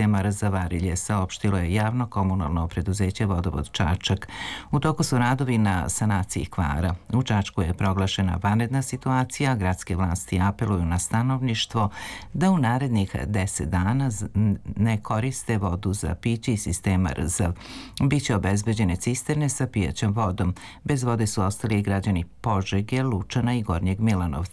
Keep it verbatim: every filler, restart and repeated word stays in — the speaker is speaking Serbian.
sistema R za Varilje, saopštilo je javno komunalno preduzeće Vodovod Čačak. U toku su radovi na sanaciji kvara. U Čačku je proglašena vanredna situacija, gradske vlasti apeluju na stanovništvo da u narednih deset dana ne koriste vodu za piće i sistema R Z. Biće obezbeđene cisterne sa pijaćom vodom. Bez vode su ostali i građani Požege, Lučana i Gornjeg Milanovca.